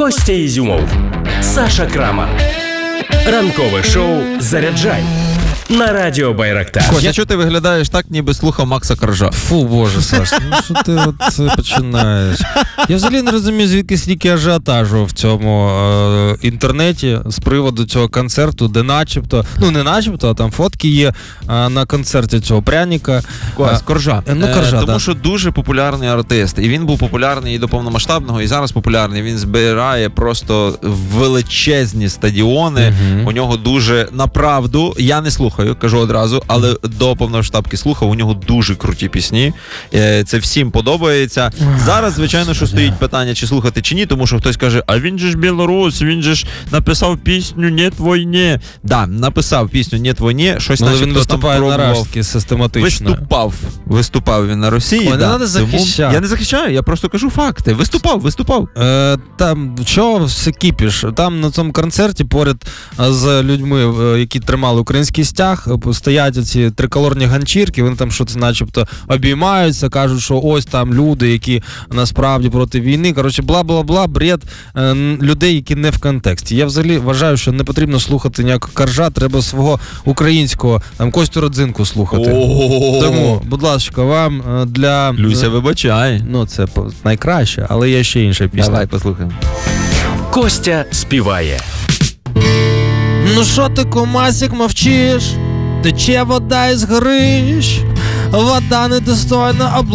Костя Ізюмов, Саша Крамар. Ранкове шоу «Заряджай» на радіо Байрактар. Костя, чого ти виглядаєш так, ніби слухав Макса Коржа? Фу, боже, Саш, ну що ти от починаєш? Я взагалі не розумію, звідки стільки ажіотажу в цьому інтернеті з приводу цього концерту, де начебто, ну не начебто, а там фотки є на концерті цього пряника. Коржа. Коржа, тому да. що дуже популярний артист. І він був популярний і до повномасштабного, і зараз популярний. Він збирає просто величезні стадіони. У нього дуже, направду, я не слухаю, кажу одразу, але до повномасштабки слухав, у нього дуже круті пісні. Це всім подобається. Зараз, звичайно, що стоїть питання, чи слухати, чи ні, тому що хтось каже, а він же ж білорус, він же ж написав пісню «Нет війни». Да, написав пісню «Нет війни», щось начебто він виступає там на пробував. рашки систематично. Виступав він на Росії. Ой, не треба захищати. Я не захищаю, я просто кажу факти. Виступав. Там, чого все кіпіш? Там на цьому концерті поряд з людьми, які тримали український стяг, стоять ці триколорні ганчірки, вони там щось начебто обіймаються, кажуть, що ось там люди, які насправді проти війни. Коротше, бла-бла-бла, бред людей, які не в контексті. Я взагалі вважаю, що не потрібно слухати ніякого Коржа, треба свого українського, там, Костю Родзинку слухати. Тому, будь ласка, вам для... Люся, вибачай. Ну, це найкраще, але є ще інша пісня. Давай послухаємо. Костя співає. Ну що ти, кумасик, мовчиш? Тече вода із горищ, вода недостойна